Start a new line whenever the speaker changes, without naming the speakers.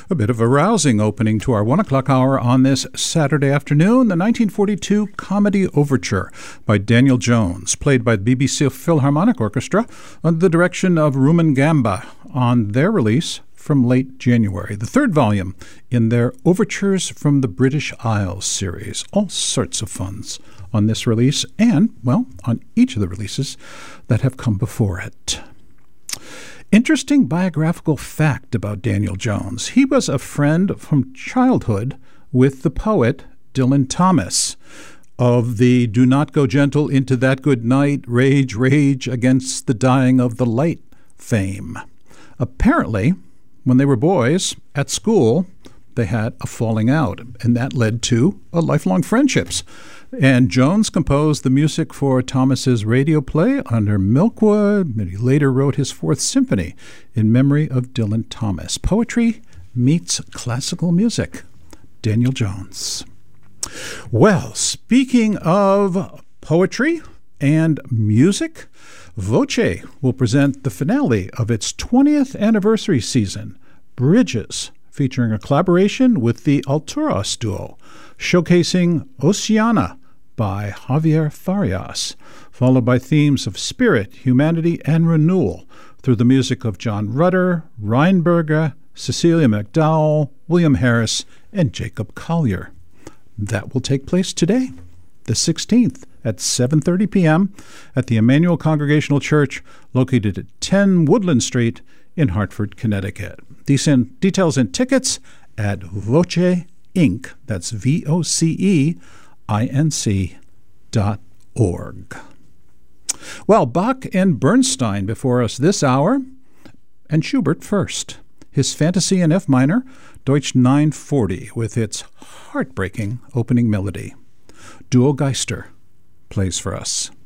A bit of a rousing opening to our 1 o'clock hour on this Saturday afternoon, the 1942 Comedy Overture by Daniel Jones, played by the BBC Philharmonic Orchestra under the direction of Rumen Gamba on their release from late January, the third volume in their Overtures from the British Isles series. All sorts of funs on this release and, well, on each of the releases that have come before it. Interesting biographical fact about Daniel Jones. He was a friend from childhood with the poet Dylan Thomas of the "Do not go gentle into that good night, rage, rage against the dying of the light" fame. Apparently, when they were boys at school, they had a falling out, and that led to a lifelong friendships. And Jones composed the music for Thomas's radio play under Milkwood, and he later wrote his Fourth Symphony in memory of Dylan Thomas. Poetry meets classical music. Daniel Jones. Well, speaking of poetry and music, Voce will present the finale of its 20th anniversary season, Bridges, featuring a collaboration with the Alturas duo, showcasing Oceana by Javier Farias, followed by themes of spirit, humanity, and renewal through the music of John Rutter, Reinberger, Cecilia McDowell, William Harris, and Jacob Collier. That will take place today, the 16th, at 7:30 p.m. at the Emmanuel Congregational Church, located at 10 Woodland Street in Hartford, Connecticut. Details and tickets at Voce Inc. That's VOCEINC.org. Well, Bach and Bernstein before us this hour, and Schubert first. His Fantasy in F minor, Deutsch 940, with its heartbreaking opening melody. Duo Geister plays for us.